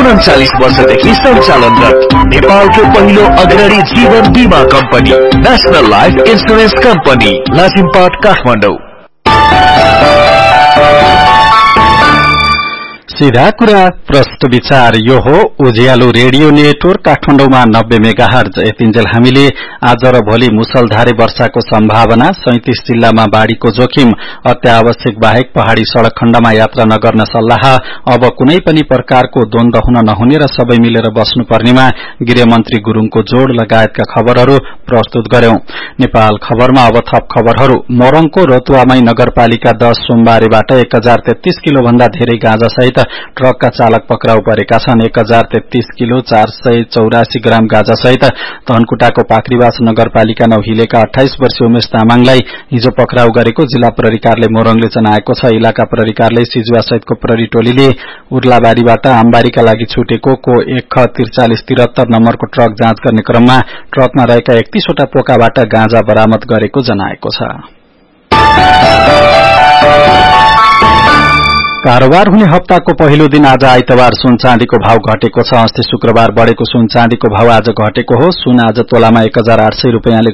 47 वर्षदेखि सञ्चालनरत नेपालको पहिलो अग्रणी जीवन बीमा company national life insurance company Lazimpat Kathmandu. सीधा कुरा प्रश्न विचार यो हो उज्यालो रेडियो नेटवर्क काठमाडौँमा 90 मेगाहर्ज। यतिन्जेल हामीले आज र भोलि मुसलधारे वर्षाको सम्भावना, 37 जिल्लामा बाढ़ीको जोखिम, अत्यावश्यक बाहेक पहाड़ी सड़क खण्डमा यात्रा नगर्न सल्लाह, अब कुनै पनि प्रकारको द्वन्द हुन नहुने र सबै मिलेर बस्नुपर्नेमा गृहमन्त्री गुरूङको जोड़ लगायतका खबरहरू प्रस्तुत गर्यौं। नेपाल खबरमा अब थप खबरहरू। मोरङको रतुवामाई नगरपालिका 10 सोमबारेबाट 1033 किलो भन्दा धेरै गाँजा सहित ट्रकका चालक पक्राउ परेका छन्। 1033 किलो 484 ग्राम गाँजा सहित धनकुटाको पाखरीवास नगरपालिका नौहिलेका 28 वर्षीय उमेश तामाङलाई हिजो पक्राउ गरेको जिल्ला प्रहरी कार्यालय मोरङले जनाएको छ। इलाका प्रहरी कार्यालय सिजुवा सहितको प्रहरी टोलीले उर्लाबारीबाट आमबारीका लागि छुटेको को 14373 नम्बरको ट्रक जाँच गर्ने क्रममा ट्रकमा रहेका 31 वटा पोकाबाट गाँजा बरामद गरेको जनाएको छ। कारोबार हुने हप्ताको पहिलो दिन आज आइतबार सुन चाँदीको भाव घटेको छ। अस्ति शुक्रबार बढेको सुन चाँदीको भाव आज घटेको हो। सुन आज तोलामा 1800 रुपैयाँले